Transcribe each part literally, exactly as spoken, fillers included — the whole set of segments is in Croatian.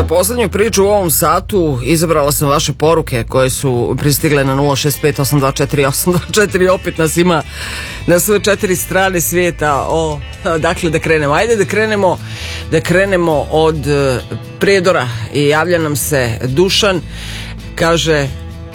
poslednju priču u ovom satu izabrala sam vaše poruke koje su pristigle na nula šest pet osam dva četiri osam dva četiri. Opet nas ima na sve četiri strane svijeta. O, dakle, da krenemo. Ajde da krenemo, da krenemo od Prijedora i javlja nam se Dušan. Kaže: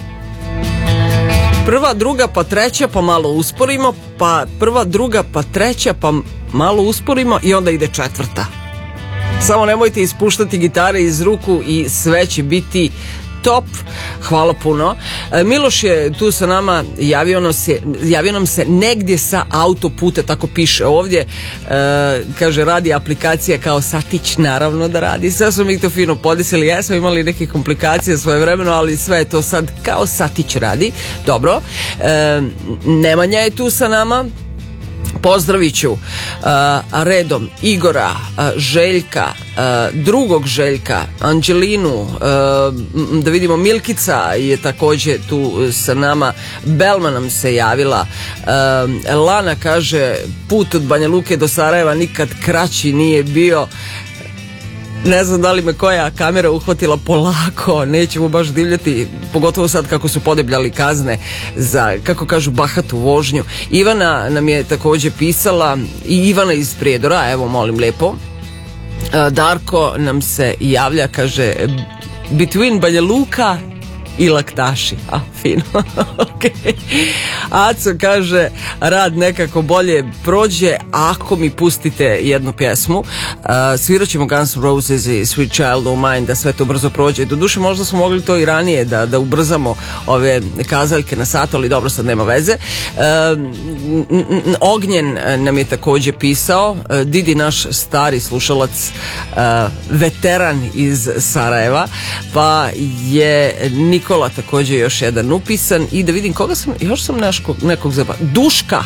prva, druga, pa treća, pa malo usporimo, pa prva, druga, pa treća, pa malo usporimo i onda ide četvrta. Samo nemojte ispuštati gitare iz ruku i sve će biti top. Hvala puno. Miloš je tu sa nama, javio nam se, javio nam se negdje sa autoputa, tako piše ovdje. E, kaže, radi aplikacija kao satić, naravno da radi. Sve smo mi to fino podesili, jesmo imali neke komplikacije svoje vremeno, ali sve je to sad kao satić radi. Dobro. E, Nemanja je tu sa nama. Pozdravit ću uh, redom Igora, uh, Željka, uh, drugog Željka, Anđelinu, uh, da vidimo Milkica je također tu sa nama, Belma nam se javila, uh, Lana kaže: put od Banja Luke do Sarajeva nikad kraći nije bio. Ne znam da li me koja kamera uhvatila, polako, nećemo baš divljati, pogotovo sad kako su podebljali kazne za, kako kažu, bahatu vožnju. Ivana nam je također pisala, i Ivana iz Prijedora, evo molim lijepo. Darko nam se javlja, kaže: between Banja Luka i Laktaši. A, fino. Okay. Aco kaže: rad nekako bolje prođe ako mi pustite jednu pjesmu. Uh, svirat ćemo Guns N' Roses i Sweet Child O' Mine, da sve to brzo prođe. Doduše možda smo mogli to i ranije da, da ubrzamo ove kazaljke na satu, ali dobro, sad nema veze. Uh, Ognjen nam je također pisao, uh, Didi, naš stari slušalac, uh, veteran iz Sarajeva, pa je Nikola također još jedan upisan. I da vidim koga sam, još sam neško, nekog zaba. Duška.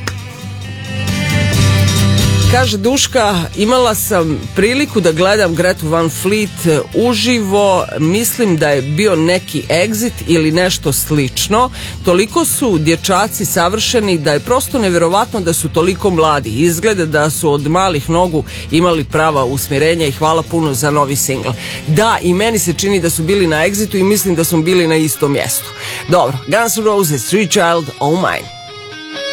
Kaže Duška: imala sam priliku da gledam Gretu Van Fleet uživo, mislim da je bio neki Exit ili nešto slično. Toliko su dječaci savršeni da je prosto nevjerovatno da su toliko mladi. Izgleda da su od malih nogu imali prava usmjerenja i hvala puno za novi singl. Da, i meni se čini da su bili na Exitu i mislim da smo bili na istom mjestu. Dobro, Guns N' Roses, Sweet Child O' Mine.